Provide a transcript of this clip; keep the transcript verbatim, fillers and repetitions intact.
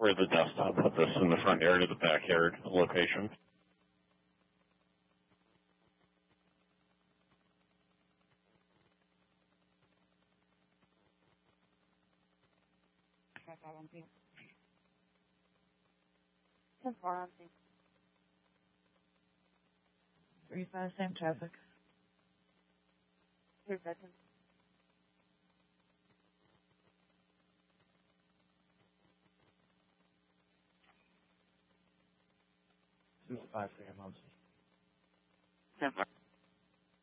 for the desktop. Put this in the front yard or the backyard location. ten four on scene. three five, same traffic. Three seconds. two five, three, I'm on ten four.